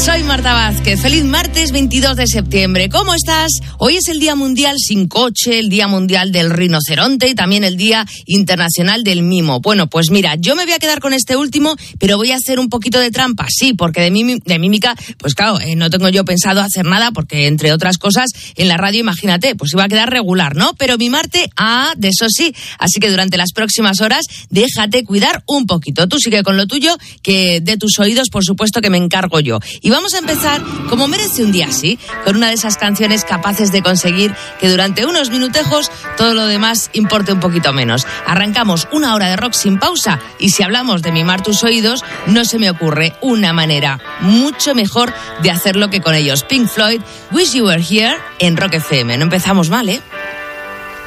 Soy Marta Vázquez. Feliz martes 22 de septiembre. ¿Cómo estás? Hoy es el Día Mundial sin Coche, el Día Mundial del Rinoceronte y también el Día Internacional del Mimo. Bueno, pues mira, yo me voy a quedar con este último, pero voy a hacer un poquito de trampa. Sí, porque de mímica, pues claro, no tengo yo pensado hacer nada porque, entre otras cosas, en la radio, imagínate, pues iba a quedar regular, ¿no? Pero mimarte, de eso sí. Así que durante las próximas horas, déjate cuidar un poquito. Tú sigue con lo tuyo, que de tus oídos, por supuesto, que me encargo yo. Y vamos a empezar, como merece un día así, con una de esas canciones capaces de conseguir que durante unos minutejos todo lo demás importe un poquito menos. Arrancamos una hora de rock sin pausa y si hablamos de mimar tus oídos, no se me ocurre una manera mucho mejor de hacerlo que con ellos. Pink Floyd, Wish You Were Here, en Rock FM. No empezamos mal, ¿eh?